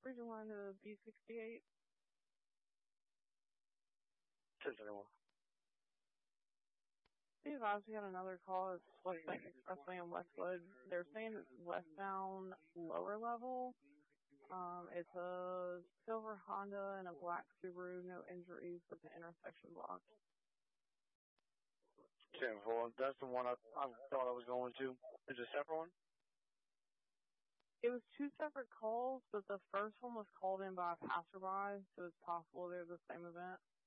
Region line to B68. 1071. Be advised, we got another call. It's West Bank Expressway in Westwood. They're saying it's westbound lower level. It's a silver Honda and a black Subaru. No injuries, but the intersection blocked. 10-4. That's the one I thought I was going to. Is it a separate one? It was two separate calls, but the first one was called in by a passerby, so it's possible they're the same event.